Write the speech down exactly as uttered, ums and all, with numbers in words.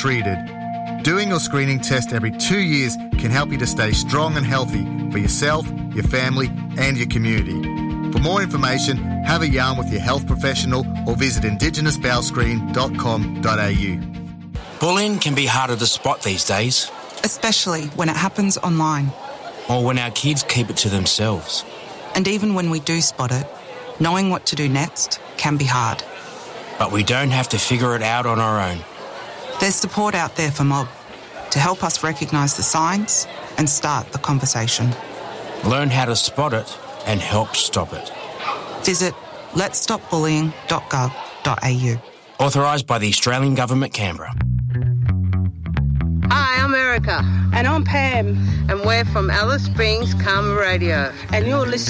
treated. Doing your screening test every two years can help you to stay strong and healthy for yourself, your family and your community. For more information, have a yarn with your health professional or visit indigenous bowel screen dot com dot a u. Bullying can be harder to spot these days. Especially when it happens online. Or when our kids keep it to themselves. And even when we do spot it, knowing what to do next can be hard. But we don't have to figure it out on our own. There's support out there for Mob to help us recognise the signs and start the conversation. Learn how to spot it and help stop it. Visit lets stop bullying dot gov dot a u. Authorised by the Australian Government, Canberra. Hi, I'm Erica. And I'm Pam. And we're from Alice Springs Karma Radio. And you're listening